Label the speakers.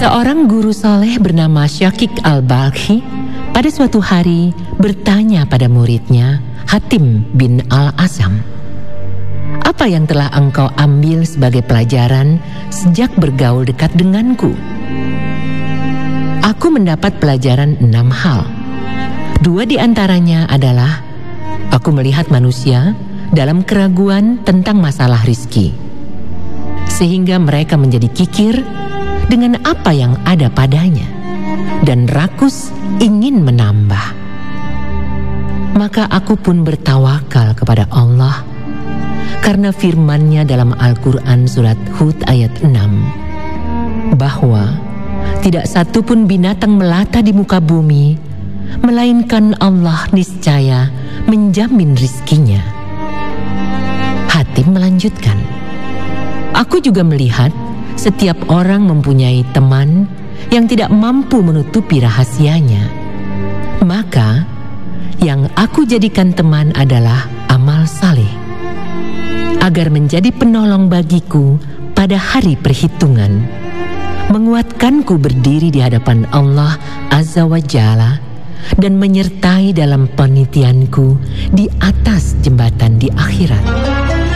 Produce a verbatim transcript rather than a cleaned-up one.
Speaker 1: Seorang guru soleh bernama Syakik al-Balkhi pada suatu hari bertanya pada muridnya, Hatim bin Al-Asam, "Apa yang telah engkau ambil sebagai pelajaran sejak bergaul dekat denganku?" "Aku mendapat pelajaran enam hal. Dua di antaranya adalah aku melihat manusia dalam keraguan tentang masalah rizki, sehingga mereka menjadi kikir dengan apa yang ada padanya dan rakus ingin menambah. Maka aku pun bertawakal kepada Allah karena firman-Nya dalam Al-Quran surat Hud ayat enam, bahwa tidak satu pun binatang melata di muka bumi, melainkan Allah niscaya menjamin rizkinya." Hatim melanjutkan, "Aku juga melihat setiap orang mempunyai teman yang tidak mampu menutupi rahasianya. Maka yang aku jadikan teman adalah amal saleh, agar menjadi penolong bagiku pada hari perhitungan, menguatkanku berdiri di hadapan Allah Azza wa Jalla dan menyertai dalam penitianku di atas jembatan di akhirat."